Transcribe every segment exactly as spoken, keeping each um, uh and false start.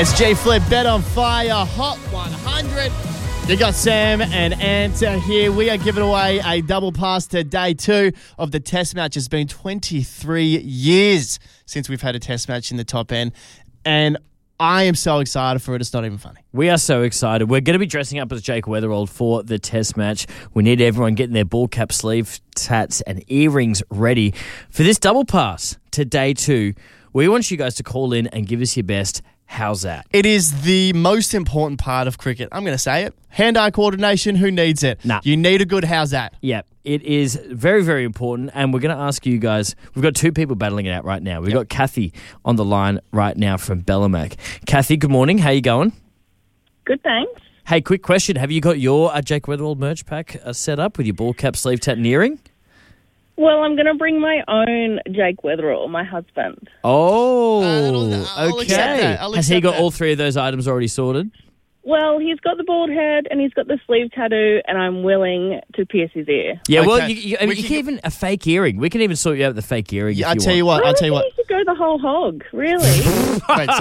It's G Flip, Bet on Fire, Hot one hundred. You got Sam and Ant here. We are giving away a double pass to day two of the test match. It's been twenty-three years since we've had a test match in the top end, and I am so excited for it. It's not even funny. We are so excited. We're going to be dressing up as Jake Weatherald for the test match. We need everyone getting their ball cap, sleeve tats, and earrings ready for this double pass to day two. We want you guys to call in and give us your best. How's that? It is the most important part of cricket. I'm going to say it. Hand-eye coordination, who needs it? Nah. You need a good how's that. Yeah, it is very, very important. And we're going to ask you guys, we've got two people battling it out right now. We've yep. got Kathy on the line right now from Bellarmac. Kathy, good morning. How you going? Good, thanks. Hey, quick question. Have you got your uh, Jake Weatherald merch pack uh, set up with your ball cap, sleeve tat and earring? Well, I'm going to bring my own Jake Weatherall, my husband. Oh, uh, I'll, I'll okay. Has he got that. all three of those items already sorted? Well, he's got the bald head and he's got the sleeve tattoo, and I'm willing to pierce his ear. Yeah, okay. well, you, you, I mean, we you can can even a fake earring. We can even sort you out with the fake earring. Yeah, if I'll you tell want. you what. I I'll tell you what. You should go the whole hog, really. Wait,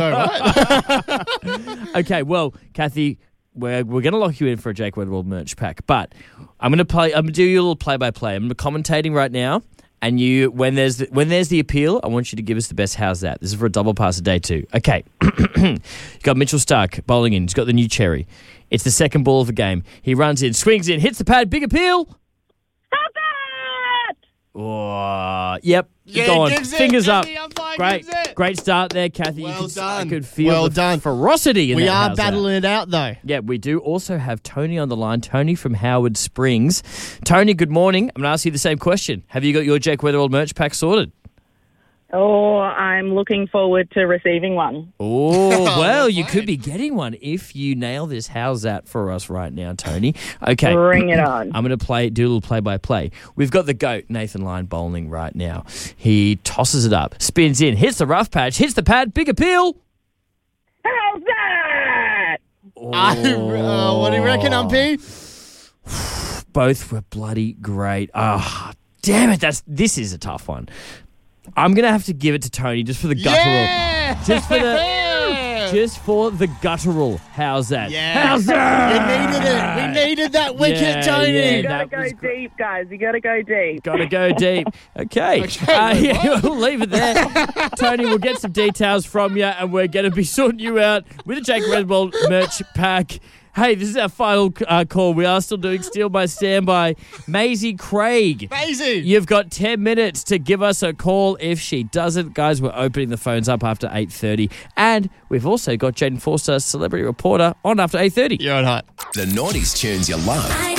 sorry, what? Okay, well, Kathy, we're we're going to lock you in for a Jake Weatherald merch pack, but I'm going to play. I'm going to do you a little play by play. I'm commentating right now. And you, when there's the, when there's the appeal, I want you to give us the best. How's that? This is for a double pass of day two. Okay. You got Mitchell Stark bowling in. He's got the new cherry. It's the second ball of the game. He runs in, swings in, hits the pad. Big appeal. Stop it! Oh, yep. Yeah, Go on. gives it, Fingers gives up. the umpire Great, gives it. great start there, Kathy. Well you could, done. I could feel Well the done. ferocity in We that. are How's battling that? it out, though. Yeah, we do also have Tony on the line. Tony from Howard Springs. Tony, good morning. I'm going to ask you the same question. Have you got your Jake Weatherald merch pack sorted? Oh, I'm looking forward to receiving one. Oh, well, you could be getting one if you nail this. How's that for us right now, Tony? Okay. Bring it on. I'm going to play, do a little play-by-play. We've got the GOAT, Nathan Lyon, bowling right now. He tosses it up, spins in, hits the rough patch, hits the pad, big appeal. How's that? Oh. uh, what do you reckon, Umpy? Both were bloody great. Ah, oh, damn it. That's This is a tough one. I'm going to have to give it to Tony just for the guttural. Yeah! Just for the just for the guttural. How's that? Yeah. How's that? You needed it. We needed that wicket, Yeah, Tony. yeah, You gotta that go was gr- deep, guys. You gotta go deep. Got to go deep. Okay. Okay, Uh, wait, yeah, what? we'll leave it there. Tony, we'll get some details from you, and we're going to be sorting you out with a Jake Weatherald merch pack. Hey, this is our final uh, call. We are still doing Steal by Standby. Maisie Craig. Maisie. You've got ten minutes to give us a call. If she doesn't, guys, we're opening the phones up after eight thirty. And we've also got Jaden Forster, celebrity reporter, on after eight thirty. You're on hot. The noughties tunes you love.